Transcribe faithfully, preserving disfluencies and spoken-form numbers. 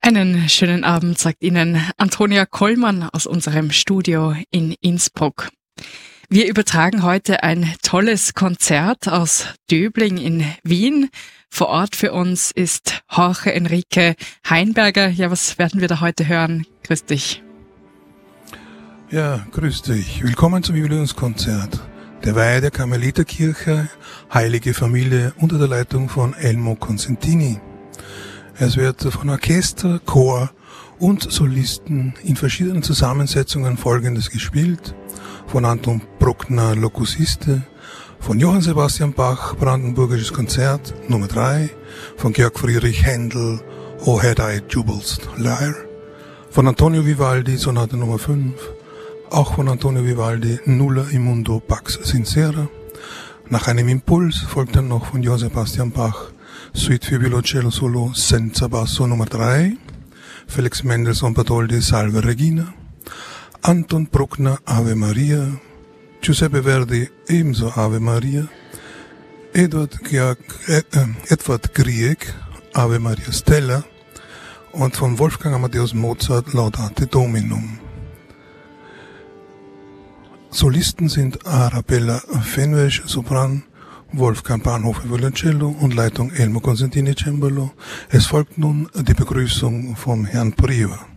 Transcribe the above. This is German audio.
Einen schönen Abend, sagt Ihnen Antonia Kollmann aus unserem Studio in Innsbruck. Wir übertragen heute ein tolles Konzert aus Döbling in Wien. Vor Ort für uns ist Jorge Enrique Heinberger. Ja, was werden wir da heute hören? Grüß dich. Ja, grüß dich. Willkommen zum Jubiläumskonzert der Weihe der Karmeliterkirche, Heilige Familie unter der Leitung von Elmo Consentini. Es wird von Orchester, Chor und Solisten in verschiedenen Zusammensetzungen Folgendes gespielt: von Anton Bruckner Lokusiste, von Johann Sebastian Bach Brandenburgisches Konzert Nummer drei, von Georg Friedrich Händel O Had I Jubel's Lyre, von Antonio Vivaldi Sonate Nummer fünf, auch von Antonio Vivaldi Nulla Immundo Pax Sincera. Nach einem Impuls folgt dann noch von Johann Sebastian Bach Suite für Violoncello Solo Senza Basso Nummer drei, Felix Mendelssohn Bartholdy Salve Regina, Anton Bruckner Ave Maria, Giuseppe Verdi ebenso Ave Maria, Edward, Georg, äh, Edward Grieg Ave Maria Stella und von Wolfgang Amadeus Mozart Laudate Dominum. Solisten sind Arabella Fenwesch Sopran, Wolfgang Bahnhofer Violoncello und Leitung Elmo Consentini Cembalo. Es folgt nun die Begrüßung vom Herrn Prior.